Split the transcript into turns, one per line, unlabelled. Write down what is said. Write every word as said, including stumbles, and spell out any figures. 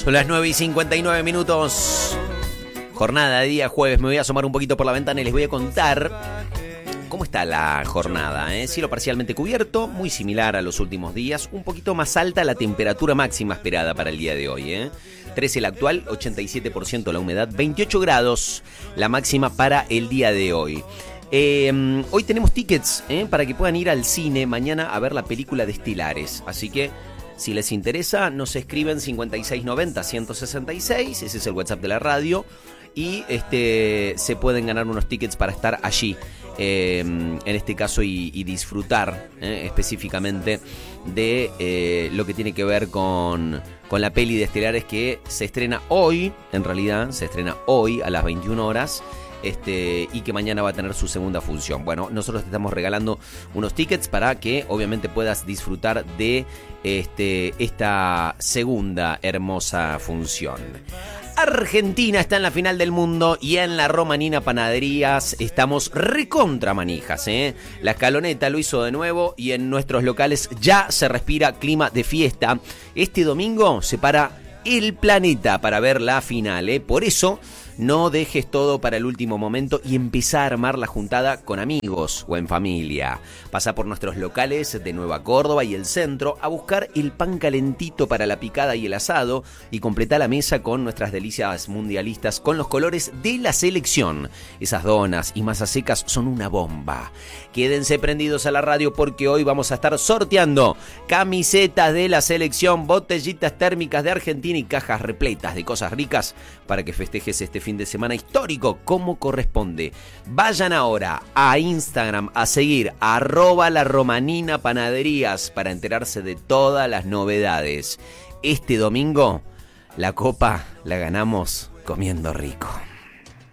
Son las nueve y cincuenta y nueve minutos. Jornada de día jueves. Me voy a asomar un poquito por la ventana y les voy a contar cómo está la jornada, ¿eh? Cielo parcialmente cubierto, muy similar a los últimos días. Un poquito más alta la temperatura máxima esperada para el día de hoy, ¿eh? trece el actual, ochenta y siete por ciento la humedad, veintiocho grados la máxima para el día de hoy. Eh, hoy tenemos tickets ¿eh? para que puedan ir al cine mañana a ver la película de Estelares. Así que si les interesa, nos escriben cincuenta y seis noventa, ciento sesenta y seis, ese es el WhatsApp de la radio, y este se pueden ganar unos tickets para estar allí, eh, en este caso, y, y disfrutar eh, específicamente de eh, lo que tiene que ver con, con la peli de Estelares, que se estrena hoy, en realidad, se estrena hoy a las veintiuna horas. Este, y que mañana va a tener su segunda función. Bueno, nosotros te estamos regalando unos tickets para que obviamente puedas disfrutar de este, esta segunda hermosa función. Argentina está en la final del mundo y en la Romanina Panaderías estamos recontra manijas, ¿eh? La Escaloneta lo hizo de nuevo y en nuestros locales ya se respira clima de fiesta. Este domingo se para el planeta para ver la final, ¿eh? Por eso no dejes todo para el último momento y empezá a armar la juntada con amigos o en familia. Pasá por nuestros locales de Nueva Córdoba y el centro a buscar el pan calentito para la picada y el asado y completá la mesa con nuestras delicias mundialistas con los colores de la selección. Esas donas y masas secas son una bomba. Quédense prendidos a la radio porque hoy vamos a estar sorteando camisetas de la selección, botellitas térmicas de Argentina y cajas repletas de cosas ricas para que festejes este fin de semana histórico como corresponde. Vayan ahora a Instagram a seguir a arroba la Romanina Panaderías para enterarse de todas las novedades. Este domingo la copa la ganamos comiendo rico.